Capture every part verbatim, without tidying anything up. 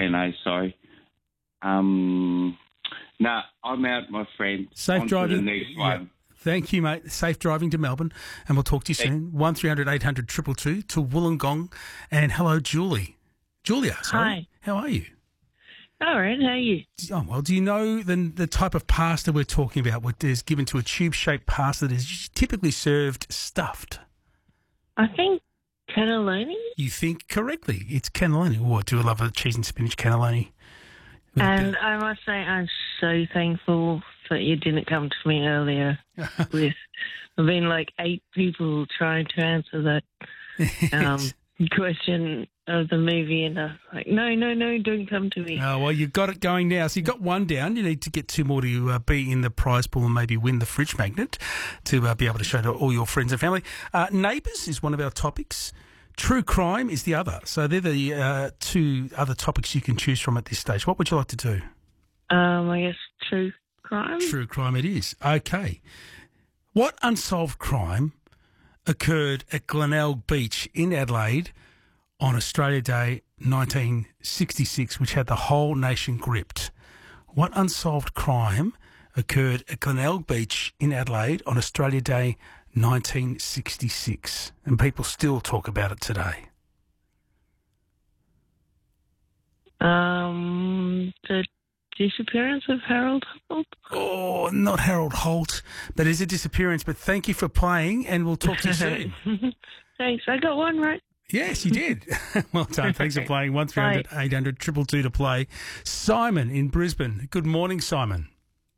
N A, sorry. Um, no, I'm out, my friend. Safe On driving. To the next Yeah. one. Thank you, mate. Safe driving to Melbourne, and we'll talk to you soon. One three hundred eight hundred two two two to Wollongong, and hello, Julie. Julia, sorry. Hi. How are you? All right, how are you? Oh, well, do you know the the type of pasta we're talking about, which is given to a tube-shaped pasta that is typically served stuffed? I think cannelloni. You think correctly. It's cannelloni. Oh, I do love a cheese and spinach cannelloni. With a And bit- I must say, I'm so thankful that you didn't come to me earlier with. I've been like eight people trying to answer that um, question of the movie, and I was like, no, no, no, don't come to me. Oh, well, you've got it going now. So you've got one down. You need to get two more to uh, be in the prize pool and maybe win the fridge magnet to uh, be able to show to all your friends and family. Uh, Neighbours is one of our topics. True crime is the other. So they're the uh, two other topics you can choose from at this stage. What would you like to do? Um, I guess true crime. True crime it is. Okay. What unsolved crime occurred at Glenelg Beach in Adelaide on Australia Day nineteen sixty-six, which had the whole nation gripped? What unsolved crime occurred at Glenelg Beach in Adelaide on Australia Day nineteen sixty-six? And people still talk about it today. Um, the disappearance of Harold Holt. Oh, not Harold Holt. That is a disappearance, but thank you for playing, and we'll talk to you soon. Thanks, I got one right. Yes, you did. Well done. Thanks for playing. one three hundred eight hundred two two two to play. Simon in Brisbane. Good morning, Simon.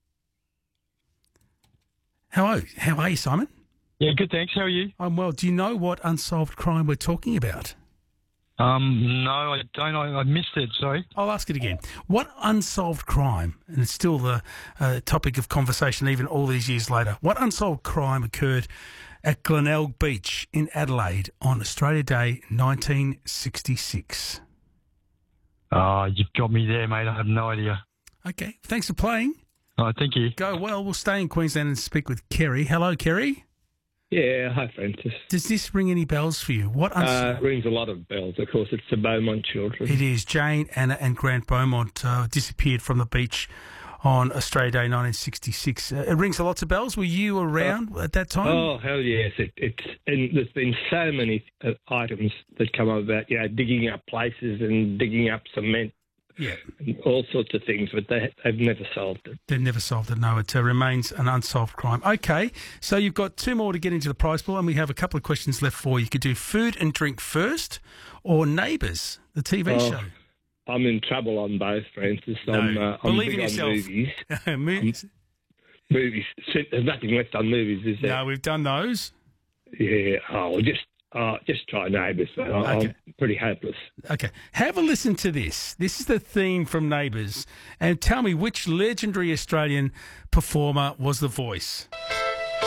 How are you? How are you, Simon? Yeah, good, thanks. How are you? I'm well. Do you know what unsolved crime we're talking about? Um, no, I don't. I, I missed it, sorry. I'll ask it again. What unsolved crime, and it's still the uh, topic of conversation even all these years later, what unsolved crime occurred at Glenelg Beach in Adelaide on Australia Day nineteen sixty-six? Oh, you've got me there, mate. I have no idea. Okay, thanks for playing. Oh, thank you. Go well. We'll stay in Queensland and speak with Kerry. Hello, Kerry. Yeah, hi Francis. Does this ring any bells for you? What uns- Uh, rings a lot of bells. Of course, it's the Beaumont children. It is. Jane, Anna and Grant Beaumont uh, disappeared from the beach on Australia Day nineteen sixty-six. Uh, it rings a lots of bells. Were you around uh, at that time? Oh, hell yes. It, it's and there's been so many uh, items that come up about, you know, digging up places and digging up cement. Yeah. And all sorts of things, but they, they've never solved it. They've never solved it. No, it uh, remains an unsolved crime. Okay, so you've got two more to get into the prize pool, and we have a couple of questions left for you. You could do food and drink first, or Neighbours, the T V Oh, show. I'm in trouble on both, Francis. No, I'm, uh, I'm believe big in on yourself. movies. Movies? Movies. There's nothing left on movies, is there? No, we've done those. Yeah. Oh, well, just uh, just try Neighbours. I- Okay. I'm pretty hopeless. Okay, have a listen to this. This is the theme from Neighbours, and tell me which legendary Australian performer was the voice.